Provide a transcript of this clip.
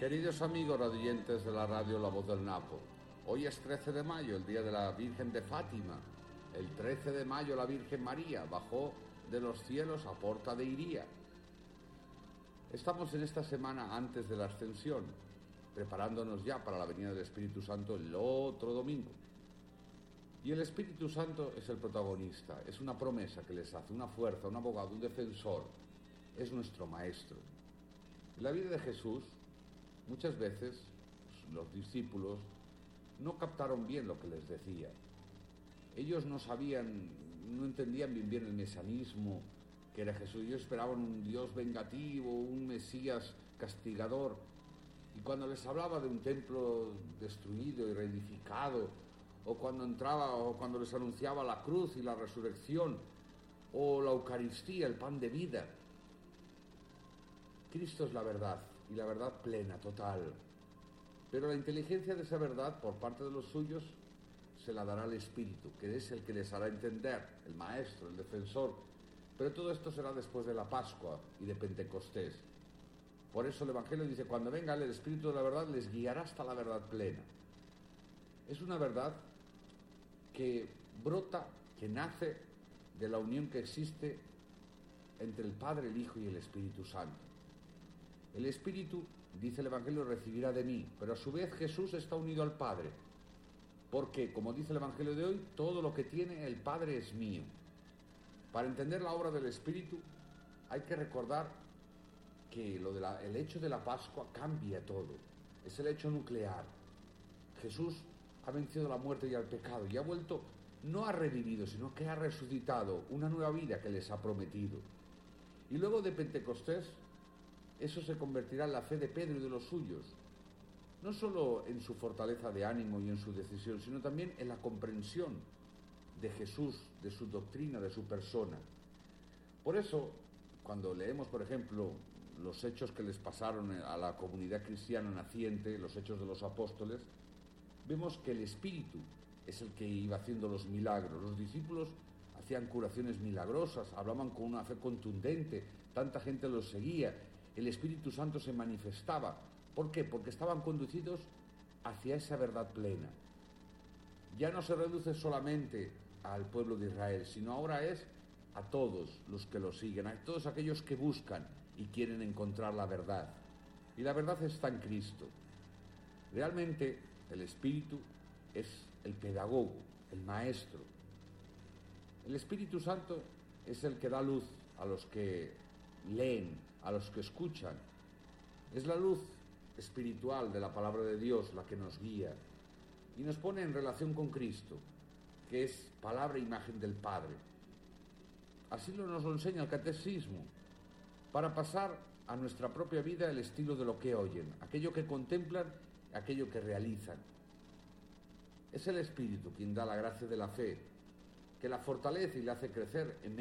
Queridos amigos radioyentes de la radio La Voz del Napo, hoy es 13 de mayo, el día de la Virgen de Fátima. El 13 de mayo la Virgen María bajó de los cielos a Porta de Iría. Estamos en esta semana antes de la Ascensión, preparándonos ya para la venida del Espíritu Santo el otro domingo. Y el Espíritu Santo es el protagonista, es una promesa que les hace, una fuerza, un abogado, un defensor, es nuestro maestro. En la vida de Jesús, muchas veces los discípulos no captaron bien lo que les decía. Ellos no entendían bien el mesianismo que era Jesús. Ellos esperaban un Dios vengativo, un Mesías castigador. Y cuando les hablaba de un templo destruido y reedificado, o cuando entraba, o cuando les anunciaba la cruz y la resurrección, o la Eucaristía, el pan de vida, Cristo es la verdad, y la verdad plena, total. Pero la inteligencia de esa verdad, por parte de los suyos, se la dará el Espíritu, que es el que les hará entender, el Maestro, el Defensor. Pero todo esto será después de la Pascua y de Pentecostés. Por eso el Evangelio dice, cuando venga el Espíritu de la verdad, les guiará hasta la verdad plena. Es una verdad que brota, que nace de la unión que existe entre el Padre, el Hijo y el Espíritu Santo. El Espíritu, dice el Evangelio, recibirá de mí, pero a su vez Jesús está unido al Padre, porque, como dice el Evangelio de hoy, todo lo que tiene el Padre es mío. Para entender la obra del Espíritu hay que recordar que el hecho de la Pascua cambia todo, es el hecho nuclear. Jesús ha vencido la muerte y al pecado y ha vuelto, no ha revivido, sino que ha resucitado una nueva vida que les ha prometido. Y luego de Pentecostés, eso se convertirá en la fe de Pedro y de los suyos, no solo en su fortaleza de ánimo y en su decisión, sino también en la comprensión de Jesús, de su doctrina, de su persona. Por eso, cuando leemos, por ejemplo, los hechos que les pasaron a la comunidad cristiana naciente, los hechos de los apóstoles, vemos que el Espíritu es el que iba haciendo los milagros. Los discípulos hacían curaciones milagrosas, hablaban con una fe contundente, tanta gente los seguía. El Espíritu Santo se manifestaba. ¿Por qué? Porque estaban conducidos hacia esa verdad plena. Ya no se reduce solamente al pueblo de Israel, sino ahora es a todos los que lo siguen, a todos aquellos que buscan y quieren encontrar la verdad. Y la verdad está en Cristo. Realmente el Espíritu es el pedagogo, el maestro. El Espíritu Santo es el que da luz a los que leen, a los que escuchan. Es la luz espiritual de la palabra de Dios la que nos guía y nos pone en relación con Cristo, que es palabra e imagen del Padre. Así nos lo enseña el catecismo, para pasar a nuestra propia vida el estilo de lo que oyen, aquello que contemplan, aquello que realizan. Es el Espíritu quien da la gracia de la fe, que la fortalece y la hace crecer en